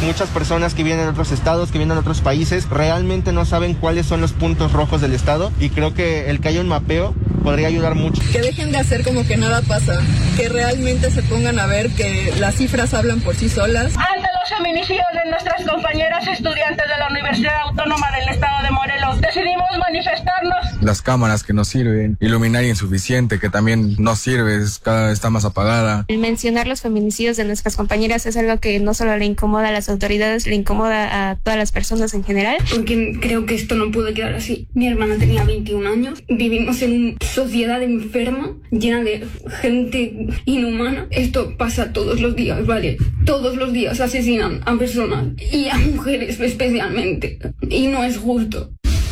Muchas personas que vienen de otros estados, que vienen de otros países, realmente no saben cuáles son los puntos rojos del estado, y creo que el que haya un mapeo podría ayudar mucho. Que dejen de hacer como que nada pasa, que realmente se pongan a ver que las cifras hablan por sí solas. Ante los feminicidios de nuestras compañeras estudiantes de la Universidad Autónoma del Estado de Morelos, decidimos manifestarnos. Las cámaras que no sirven, iluminaria insuficiente que también no sirve, cada vez está más apagada. El mencionar los feminicidios de nuestras compañeras es algo que no solo le incomoda a las autoridades, le incomoda a todas las personas en general. Porque creo que esto no puede quedar así. Mi hermana tenía 21 años, vivimos en una sociedad enferma, llena de gente inhumana. Esto pasa todos los días, ¿vale? Todos los días asesinan a personas y a mujeres especialmente. Y no es justo.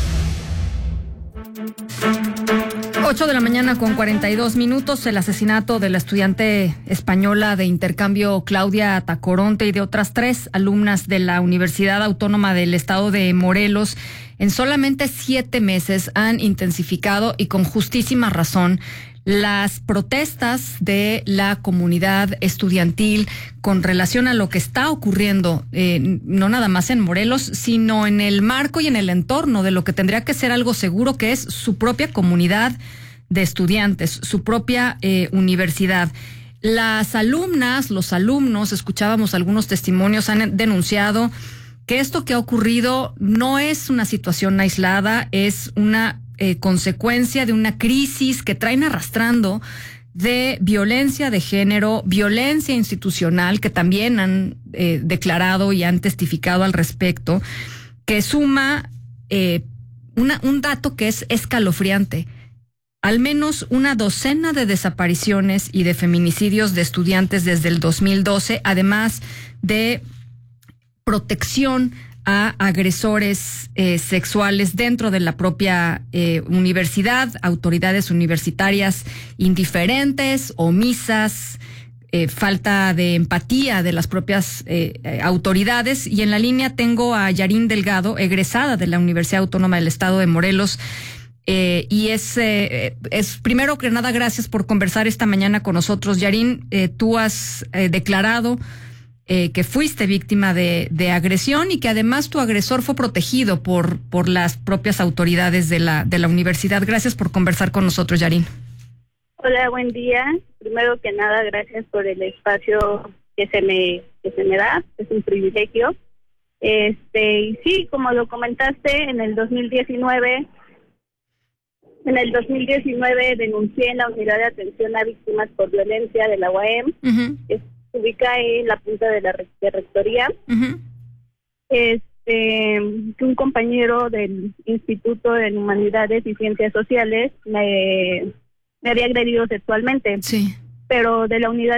8:42 a.m. El asesinato de la estudiante española de intercambio Claudia Tacoronte y de otras 3 alumnas de la Universidad Autónoma del Estado de Morelos en solamente 7 meses han intensificado, y con justísima razón, las protestas de la comunidad estudiantil con relación a lo que está ocurriendo, no nada más en Morelos, sino en el marco y en el entorno de lo que tendría que ser algo seguro, que es su propia comunidad de estudiantes, su propia universidad. Las alumnas, los alumnos, escuchábamos algunos testimonios, han denunciado que esto que ha ocurrido no es una situación aislada, es una consecuencia de una crisis que traen arrastrando de violencia de género, violencia institucional, que también han declarado y han testificado al respecto, que suma un dato que es escalofriante. Al menos una docena de desapariciones y de feminicidios de estudiantes desde el 2012, además de protección a agresores sexuales dentro de la propia universidad, autoridades universitarias indiferentes, omisas, falta de empatía de las propias autoridades. Y en la línea tengo a Yarín Delgado, egresada de la Universidad Autónoma del Estado de Morelos. Y es primero que nada, gracias por conversar esta mañana con nosotros. Yarín, tú has declarado que fuiste víctima de agresión y que además tu agresor fue protegido por las propias autoridades de la universidad. Gracias por conversar con nosotros, Yarín. Hola, buen día. Primero que nada, gracias por el espacio que se me da. Es un privilegio. Y sí, como lo comentaste, en el 2019 denuncié en la Unidad de Atención a Víctimas por Violencia de la UAM. Uh-huh. Se ubica en la punta de la rectoría. Uh-huh. Que un compañero del Instituto de Humanidades y Ciencias Sociales me había agredido sexualmente. Sí. Pero de la unidad